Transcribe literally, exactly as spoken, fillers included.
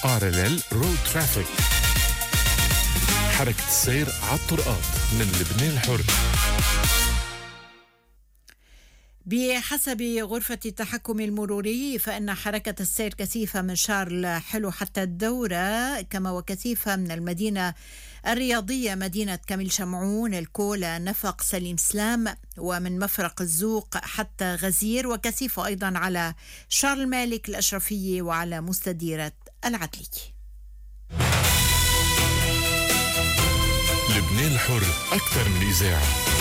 Parallel Road Traffic. حركة السير على الطرقات من لبنان الحر. بحسب غرفة التحكم المروري فإن حركة السير كثيفة من شارل حلو حتى الدورة، كما وكثيفة من المدينة الرياضية مدينة كامل شمعون، الكولا، نفق، سليم سلام، ومن مفرق الزوق حتى غزير، وكثيفة أيضا على شارل مالك، الأشرفية، وعلى مستديرة العدلية. لبنان الحر أكثر من إذاعة.